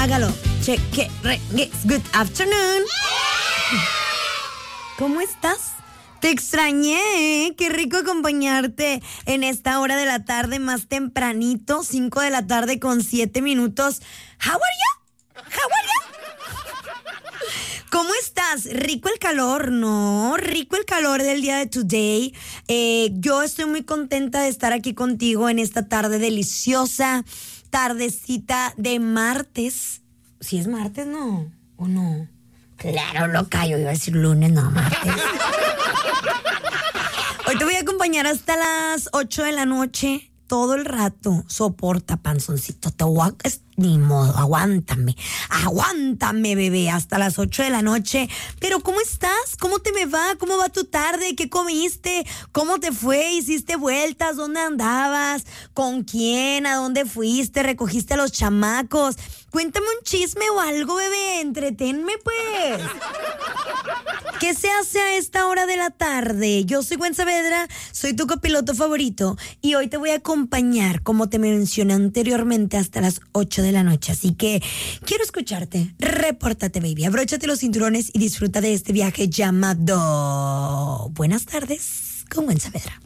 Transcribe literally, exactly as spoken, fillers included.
hágalo. Cheque, regues. Good afternoon. ¿Cómo estás? Te extrañé, ¿eh? Qué rico acompañarte en esta hora de la tarde más tempranito, cinco de la tarde con siete minutos. How are you? How are you? ¿Cómo estás? Rico el calor, ¿no? Rico el calor del día de today. Eh, yo estoy muy contenta de estar aquí contigo en esta tarde deliciosa, tardecita de martes. ¿Sí es martes, no? ¿O no? Claro, loca, yo iba a decir lunes, no, martes. Hoy te voy a acompañar hasta las ocho de la noche, todo el rato. Soporta, panzoncito, te voy a... Ni modo, aguántame, aguántame, bebé, hasta las ocho de la noche. Pero ¿cómo estás? ¿Cómo te me va? ¿Cómo va tu tarde? ¿Qué comiste? ¿Cómo te fue? ¿Hiciste vueltas? ¿Dónde andabas? ¿Con quién? ¿A dónde fuiste? ¿Recogiste a los chamacos? Cuéntame un chisme o algo, bebé, entretenme pues. ¿Qué se hace a esta hora de la tarde? Yo soy Gwen Saavedra, soy tu copiloto favorito y hoy te voy a acompañar, como te mencioné anteriormente, hasta las ocho de la noche. Así que quiero escucharte. Repórtate, baby. Abróchate los cinturones y disfruta de este viaje llamado Buenas tardes con Gwen Saavedra.